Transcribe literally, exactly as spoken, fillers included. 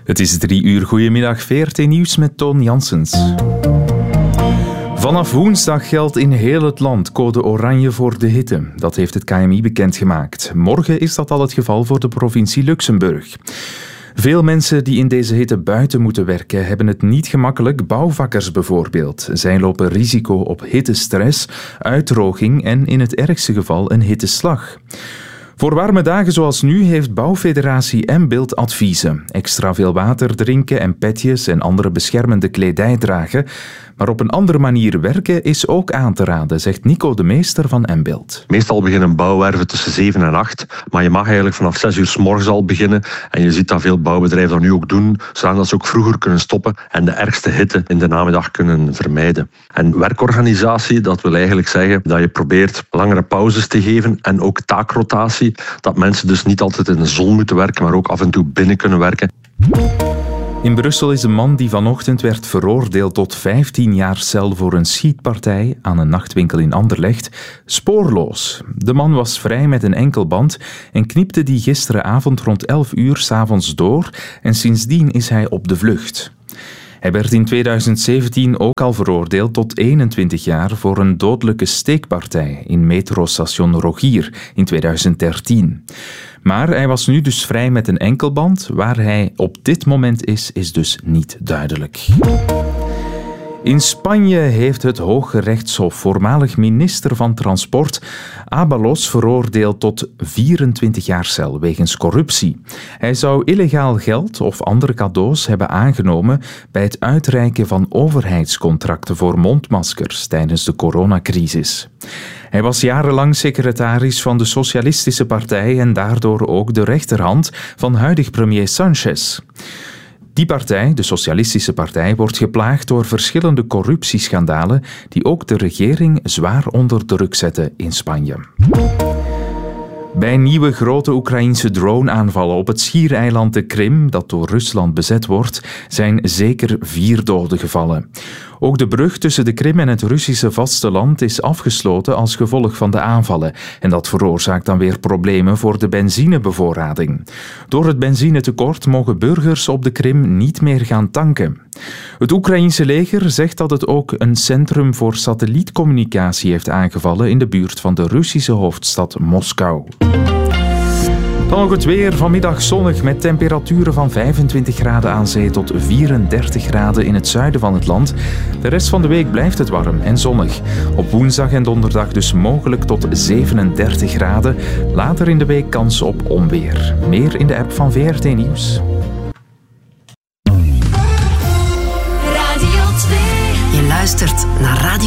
Het is drie uur. Goedemiddag, V R T Nieuws met Toon Janssens. Vanaf woensdag geldt in heel het land code oranje voor de hitte. Dat heeft het K M I bekendgemaakt. Morgen is dat al het geval voor de provincie Luxemburg. Veel mensen die in deze hitte buiten moeten werken, hebben het niet gemakkelijk. Bouwvakkers bijvoorbeeld. Zij lopen risico op hittestress, uitdroging en in het ergste geval een hitteslag. Voor warme dagen zoals nu heeft Bouwfederatie Mbilt adviezen. Extra veel water drinken en petjes en andere beschermende kledij dragen. Maar op een andere manier werken is ook aan te raden, zegt Nico de Meester van Mbilt. Meestal beginnen bouwwerven tussen zeven en acht, maar je mag eigenlijk vanaf zes uur 's morgens al beginnen. En je ziet dat veel bouwbedrijven dat nu ook doen, zodat ze ook vroeger kunnen stoppen en de ergste hitte in de namiddag kunnen vermijden. En werkorganisatie, dat wil eigenlijk zeggen dat je probeert langere pauzes te geven en ook taakrotatie, dat mensen dus niet altijd in de zon moeten werken, maar ook af en toe binnen kunnen werken. In Brussel is een man die vanochtend werd veroordeeld tot vijftien jaar cel voor een schietpartij aan een nachtwinkel in Anderlecht spoorloos. De man was vrij met een enkelband en knipte die gisteravond rond elf uur 's avonds door en sindsdien is hij op de vlucht. Hij werd in tweeduizend zeventien ook al veroordeeld tot eenentwintig jaar voor een dodelijke steekpartij in metrostation Rogier in tweeduizend dertien. Maar hij was nu dus vrij met een enkelband. Waar hij op dit moment is, is dus niet duidelijk. In Spanje heeft het Hooggerechtshof voormalig minister van Transport Ábalos veroordeeld tot vierentwintig jaar cel wegens corruptie. Hij zou illegaal geld of andere cadeaus hebben aangenomen bij het uitreiken van overheidscontracten voor mondmaskers tijdens de coronacrisis. Hij was jarenlang secretaris van de Socialistische Partij en daardoor ook de rechterhand van huidig premier Sánchez. Die partij, de Socialistische Partij, wordt geplaagd door verschillende corruptieschandalen die ook de regering zwaar onder druk zetten in Spanje. Bij nieuwe grote Oekraïense drone-aanvallen op het schiereiland de Krim, dat door Rusland bezet wordt, zijn zeker vier doden gevallen. Ook de brug tussen de Krim en het Russische vasteland is afgesloten als gevolg van de aanvallen. En dat veroorzaakt dan weer problemen voor de benzinebevoorrading. Door het benzinetekort mogen burgers op de Krim niet meer gaan tanken. Het Oekraïense leger zegt dat het ook een centrum voor satellietcommunicatie heeft aangevallen in de buurt van de Russische hoofdstad Moskou. Dan nog het weer. Vanmiddag zonnig met temperaturen van vijfentwintig graden aan zee tot vierendertig graden in het zuiden van het land. De rest van de week blijft het warm en zonnig. Op woensdag en donderdag dus mogelijk tot zevenendertig graden. Later in de week kans op onweer. Meer in de app van V R T Nieuws. Radio twee. Je luistert naar Radio